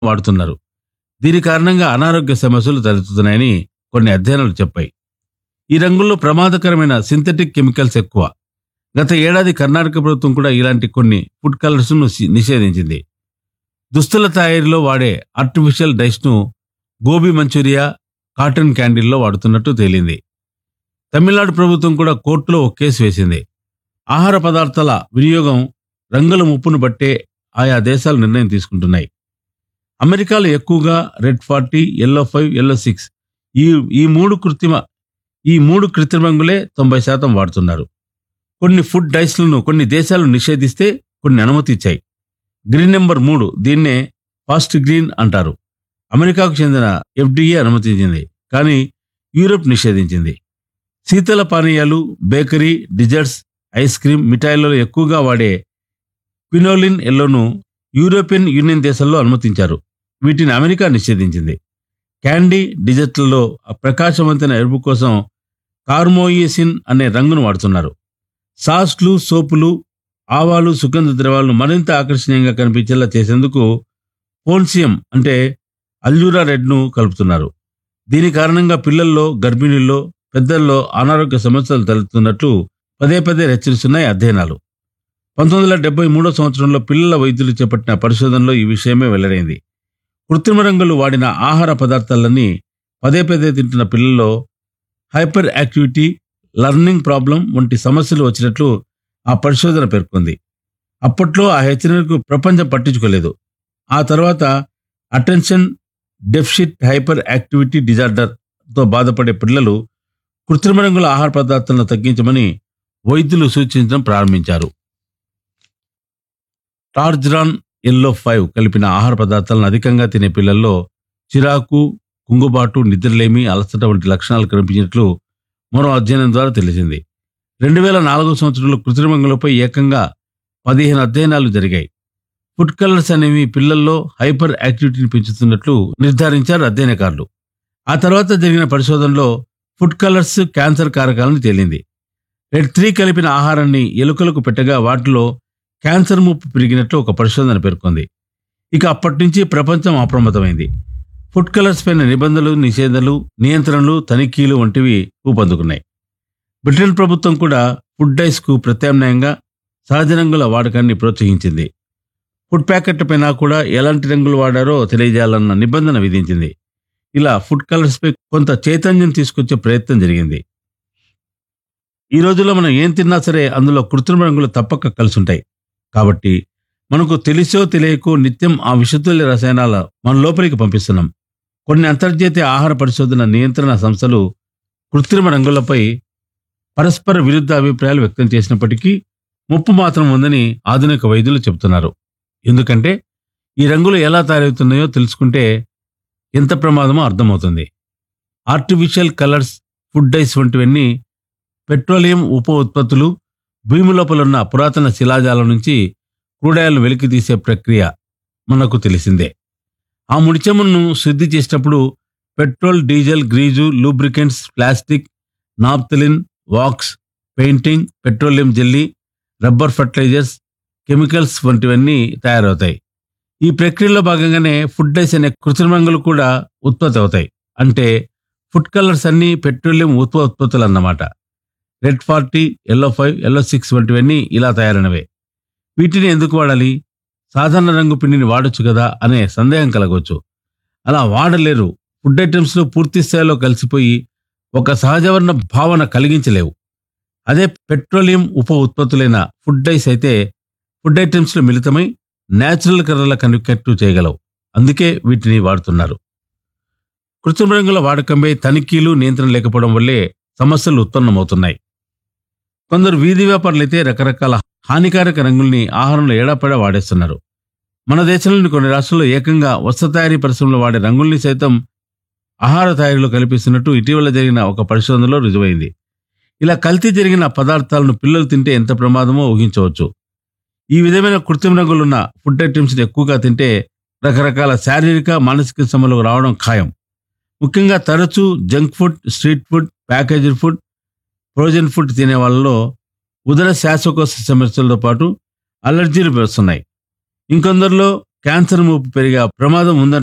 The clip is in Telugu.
వాడుతున్నారు. దీని కారణంగా అనారోగ్య సమస్యలు తలెత్తుతున్నాయని కొన్ని అధ్యయనాలు చెప్పాయి. ఈ రంగుల్లో ప్రమాదకరమైన సింథటిక్ కెమికల్స్ ఎక్కువ. గత ఏడాది కర్ణాటక ప్రభుత్వం కూడా ఇలాంటి కొన్ని ఫుడ్ కలర్స్ ను నిషేధించింది. దుస్తుల తయారీలో వాడే ఆర్టిఫిషియల్ డైస్ ను గోబీ మంచూరియా, కాటన్ క్యాండీల్లో వాడుతున్నట్టు తేలింది. తమిళనాడు ప్రభుత్వం కూడా కోర్టులో ఒక కేసు వేసింది. ఆహార పదార్థాల వినియోగం రంగుల ముప్పును బట్టే ఆయా దేశాలు నిర్ణయం తీసుకుంటున్నాయి. అమెరికాలో ఎక్కువగా రెడ్ 40, yellow 5, yellow 6 ఈ ఈ మూడు కృత్రిమ రంగులే 90% వాడుతున్నారు. కొన్ని ఫుడ్ డైస్లను కొన్ని దేశాలు నిషేధిస్తే కొన్ని అనుమతి ఇచ్చాయి. గ్రీన్ నెంబర్ 3 దీన్నే ఫాస్ట్ గ్రీన్ అంటారు. అమెరికాకు చెందిన FDA అనుమతించింది, కానీ యూరోప్ నిషేధించింది. శీతల పానీయాలు, బేకరీ, డిజర్ట్స్, ఐస్ క్రీమ్, మిఠాయిలలో ఎక్కువగా వాడే క్వినోలిన్ ఎల్లోను యూరోపియన్ యూనియన్ దేశాల్లో అనుమతించారు. వీటిని అమెరికా నిషేధించింది. క్యాండీ, డిజర్ట్లలో ప్రకాశవంతమైన ఎరుపు కోసం కార్మోయిసిన్ అనే రంగును వాడుతున్నారు. సాస్లు, సోపులు, ఆవాలు, సుగంధ ద్రవాలను మరింత ఆకర్షణీయంగా కనిపించేలా చేసేందుకు పోన్సియం అంటే అల్యూరా రెడ్ను కలుపుతున్నారు. దీని కారణంగా పిల్లల్లో, గర్భిణుల్లో, పెద్దల్లో అనారోగ్య సమస్యలు తలెత్తుతున్నట్లు పదే పదే హెచ్చరిస్తున్నాయి అధ్యయనాలు. 1973 సంవత్సరంలో పిల్లల వైద్యులు చేపట్టిన పరిశోధనలో ఈ విషయమే వెల్లడైంది. కృత్రిమ రంగులు వాడిన ఆహార పదార్థాలన్నీ పదే పదే తింటున్న పిల్లల్లో హైపర్ యాక్టివిటీ, లర్నింగ్ ప్రాబ్లం వంటి సమస్యలు వచ్చినట్లు ఆ పరిశోధన పేర్కొంది. అప్పట్లో ఆ హెచ్చరికకు ప్రపంచం పట్టించుకోలేదు. ఆ తర్వాత అటెన్షన్ డెఫిసిట్ హైపర్ యాక్టివిటీ డిజార్డర్తో బాధపడే పిల్లలు కృత్రిమ రంగుల ఆహార పదార్థాలను తగ్గించమని వైద్యులు సూచించడం ప్రారంభించారు. టార్జరాన్ yellow 5 కలిపిన ఆహార పదార్థాలను అధికంగా తినే పిల్లల్లో చిరాకు, కుంగుబాటు, నిద్రలేమి, అలసట వంటి లక్షణాలు కనిపించినట్లు మరో అధ్యయనం ద్వారా తెలిసింది. 2004 సంవత్సరంలో కృత్రిమ రంగులపై ఏకంగా 15 అధ్యయనాలు జరిగాయి. ఫుడ్ కలర్స్ అనేవి పిల్లల్లో హైపర్ యాక్టివిటీని పెంచుతున్నట్లు నిర్ధారించారు అధ్యయనకారులు. ఆ తర్వాత జరిగిన పరిశోధనలో ఫుడ్ కలర్స్ క్యాన్సర్ కారకాలని తేలింది. రెడ్ 3 కలిపిన ఆహారాన్ని ఎలుకలకు పెట్టగా వాటిలో క్యాన్సర్ ముప్పు పెరిగినట్లు ఒక పరిశోధన పేర్కొంది. ఇక అప్పటి నుంచి ప్రపంచం అప్రమత్తమైంది. ఫుడ్ కలర్స్ పైన నిబంధనలు, నిషేధాలు, నియంత్రణలు, తనిఖీలు వంటివి ఊపందుకున్నాయి. బ్రిటన్ ప్రభుత్వం కూడా ఫుడ్ డైస్ కు ప్రత్యామ్నాయంగా సహజ రంగుల వాడకాన్ని ప్రోత్సహించింది. ఫుడ్ ప్యాకెట్ల పైన కూడా ఎలాంటి రంగులు వాడారో తెలియజేయాలన్న నిబంధన విధించింది. ఇలా ఫుడ్ కలర్స్ పై కొంత చైతన్యం తీసుకొచ్చే ప్రయత్నం జరిగింది. ఈ రోజుల్లో మనం ఏం తిన్నా సరే అందులో కృత్రిమ రంగులు తప్పక కలిసి ఉంటాయి. కాబట్టి మనకు తెలిసో తెలియకో నిత్యం ఆ విషతుల్య రసాయనాల మన లోపలికి పంపిస్తున్నాం. కొన్ని అంతర్జాతీయ ఆహార పరిశోధన నియంత్రణ సంస్థలు కృత్రిమ రంగులపై పరస్పర విరుద్ధ అభిప్రాయాలు వ్యక్తం చేసినప్పటికీ ముప్పు మాత్రం ఉందని ఆధునిక వైద్యులు చెబుతున్నారు. ఎందుకంటే ఈ రంగులు ఎలా తయారవుతున్నాయో తెలుసుకుంటే ఎంత ప్రమాదమో అర్థమవుతుంది. Artificial colours, food dice వంటివన్నీ petroleum ఉప ఉత్పత్తులు, భూమి లోపలున్న పురాతన శిలాజాలం నుంచి క్రూడాయిల్ను వెలికి తీసే ప్రక్రియ మనకు తెలిసిందే. ఆ ముడిచెమును శుద్ధి చేసేటప్పుడు petrol, diesel, grease, lubricants, plastic, naphthalene, wax, painting, petroleum jelly, rubber fertilisers, chemicals వంటివన్నీ తయారవుతాయి. ఈ ప్రక్రియలో భాగంగానే ఫుడ్ డైస్ అనే కృత్రిమ రంగులు కూడా ఉత్పత్తి అవుతాయి. అంటే ఫుడ్ కలర్స్ అన్ని పెట్రోలియం ఉప ఉత్పత్తులు అన్నమాట. రెడ్ 40, yellow 5, yellow 6 వంటివన్నీ ఇలా తయారైనవే. వీటిని ఎందుకు వాడాలి? సాధారణ రంగు పిండిని వాడొచ్చు కదా అనే సందేహం కలగవచ్చు. అలా వాడలేరు. ఫుడ్ ఐటమ్స్లో పూర్తి స్థాయిలో కలిసిపోయి ఒక సహజవర్ణ భావన కలిగించలేవు. అదే పెట్రోలియం ఉప ఉత్పత్తులైన ఫుడ్ డైస్ అయితే ఫుడ్ ఐటమ్స్లో మిళితమై న్యాచురల్ కలర్ల కనెక్ట్ చేయగలవు. అందుకే వీటిని వాడుతున్నారు. కృత్రిమ రంగుల వాడకంపై తనిఖీలు, నియంత్రణ లేకపోవడం వల్లే సమస్యలు ఉత్పన్నమవుతున్నాయి. కొందరు వీధి వ్యాపారులైతే రకరకాల హానికారక రంగుల్ని ఆహారంలో ఏడాపెడా వాడేస్తున్నారు. మన దేశంలోని కొన్ని రాష్ట్రాల్లో ఏకంగా వస్త్ర తయారీ పరిశ్రమలో వాడే రంగుల్ని సైతం ఆహార తయారీలో కల్పిస్తున్నట్టు ఇటీవల జరిగిన ఒక పరిశోధనలో రుజువైంది. ఇలా కల్తీ జరిగిన పదార్థాలను పిల్లలు తింటే ఎంత ప్రమాదమో ఊహించవచ్చు. ఈ విధమైన కృత్రిమ రంగులున్న ఫుడ్ ఐటమ్స్ని ఎక్కువగా తింటే రకరకాల శారీరక, మానసిక సమస్యలు రావడం ఖాయం. ముఖ్యంగా తరచూ junk food, street food, packaged food, frozen food తినే వాళ్ళలో ఉదర శ్వాసకోశ సమస్యలతో పాటు అలర్జీలు వస్తున్నాయి. ఇంకొందరిలో క్యాన్సర్ ముప్పు పెరిగే ప్రమాదం ఉందంటే